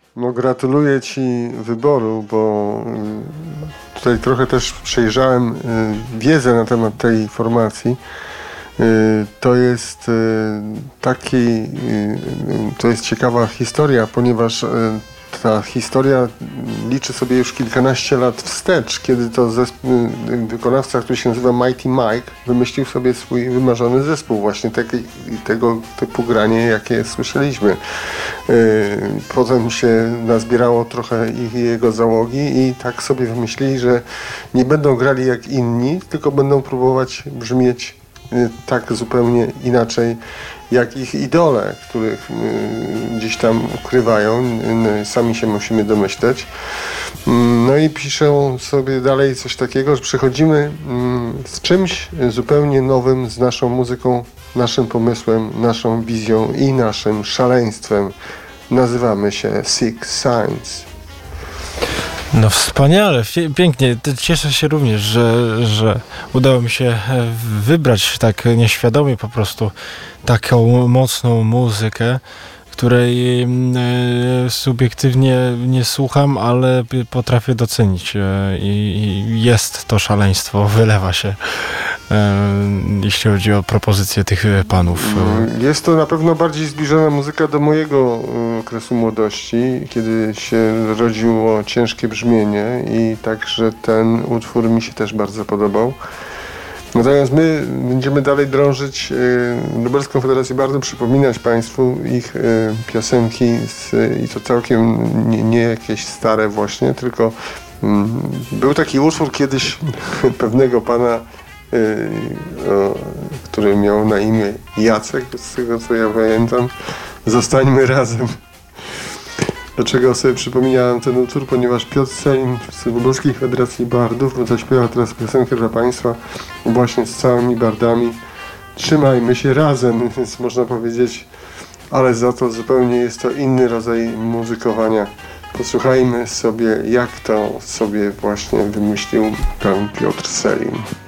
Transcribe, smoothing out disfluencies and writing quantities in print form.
No gratuluję Ci wyboru, bo tutaj trochę też przejrzałem wiedzę na temat tej formacji. To jest to jest ciekawa historia, ponieważ ta historia liczy sobie już kilkanaście lat wstecz, kiedy to wykonawca, który się nazywa Mighty Mike, wymyślił sobie swój wymarzony zespół, właśnie tego typu granie, jakie słyszeliśmy. Potem się nazbierało trochę jego załogi i tak sobie wymyślili, że nie będą grali jak inni, tylko będą próbować brzmieć tak zupełnie inaczej jak ich idole, których gdzieś tam ukrywają, sami się musimy domyśleć. No i piszą sobie dalej coś takiego, że przychodzimy z czymś zupełnie nowym, z naszą muzyką, naszym pomysłem, naszą wizją i naszym szaleństwem. Nazywamy się Six Signs. No wspaniale, pięknie. Cieszę się również, że udało mi się wybrać tak nieświadomie po prostu taką mocną muzykę, której subiektywnie nie słucham, ale potrafię docenić i jest to szaleństwo, wylewa się, jeśli chodzi o propozycje tych panów. Jest to na pewno bardziej zbliżona muzyka do mojego okresu młodości, kiedy się rodziło ciężkie brzmienie i także ten utwór mi się też bardzo podobał. Natomiast my będziemy dalej drążyć Lubelską Federację Bardów, przypominać Państwu ich piosenki i to całkiem nie jakieś stare właśnie, tylko był taki utwór kiedyś pewnego pana, który miał na imię Jacek, z tego co ja pamiętam. Zostańmy razem. Dlaczego sobie przypomniałem ten utwór? Ponieważ Piotr Selin z Lubelskiej Federacji Bardów zaśpiewa teraz piosenkę dla Państwa właśnie z całymi bardami. Trzymajmy się razem, więc można powiedzieć, ale za to zupełnie jest to inny rodzaj muzykowania. Posłuchajmy sobie, jak to sobie właśnie wymyślił pan Piotr Selin.